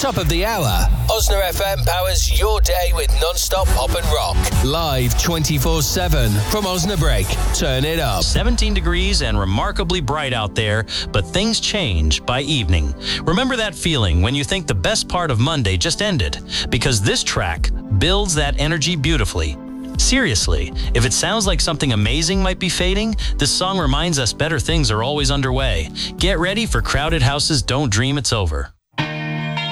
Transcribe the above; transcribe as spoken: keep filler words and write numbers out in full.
Top of the hour. Osna F M powers your day with non-stop pop and rock. Live twenty-four seven from Osnabrück. Turn it up. seventeen degrees and remarkably bright out there, but things change by evening. Remember that feeling when you think the best part of Monday just ended? Because this track builds that energy beautifully. Seriously, if it sounds like something amazing might be fading, this song reminds us better things are always underway. Get ready for Crowded House's Don't Dream It's Over.